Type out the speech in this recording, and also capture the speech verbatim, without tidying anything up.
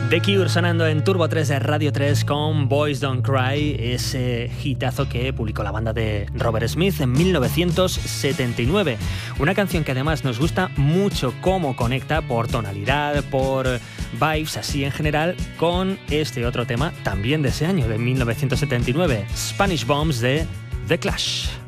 The Cure sonando en Turbo tres de Radio tres con Boys Don't Cry, ese hitazo que publicó la banda de Robert Smith en mil novecientos setenta y nueve. Una canción que además nos gusta mucho cómo conecta por tonalidad, por vibes así en general, con este otro tema también de ese año, de mil novecientos setenta y nueve, Spanish Bombs de The Clash.